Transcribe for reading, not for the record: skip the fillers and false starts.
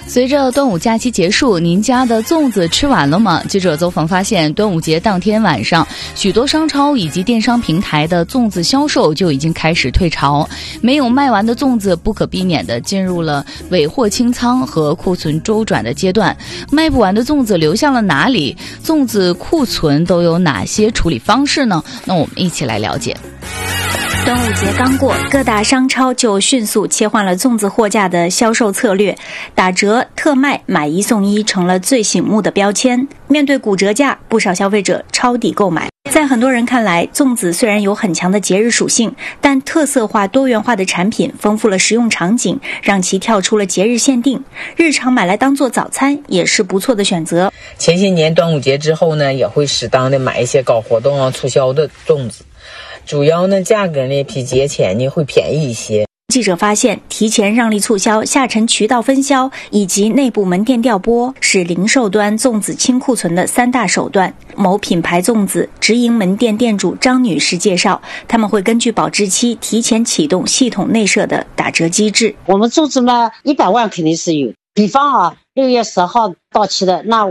随着端午假期结束，您家的粽子吃完了吗？记者走访发现，端午节当天晚上，许多商超以及电商平台的粽子销售就已经开始退潮，没有卖完的粽子不可避免地进入了尾货清仓和库存周转的阶段。卖不完的粽子流向了哪里？粽子库存都有哪些处理方式呢？那我们一起来了解。 端午节刚过，各大商超就迅速切换了粽子货架的销售策略，打折、特卖、买一送一成了最醒目的标签。面对骨折价，不少消费者抄底购买。在很多人看来，粽子虽然有很强的节日属性，但特色化、多元化的产品丰富了食用场景，让其跳出了节日限定。日常买来当做早餐也是不错的选择。 前些年端午节之后呢，也会适当的买一些搞活动促销的粽子。主要呢，价格呢比节前呢会便宜一些。 记者发现，提前让利促销、下沉渠道分销以及内部门店调拨是零售端粽子清库存的3大手段。某品牌粽子直营门店店主张女士介绍，他们会根据保质期提前启动系统内设的打折机制。 我们粽子嘛，100万肯定是有。比方6月10号到期的，那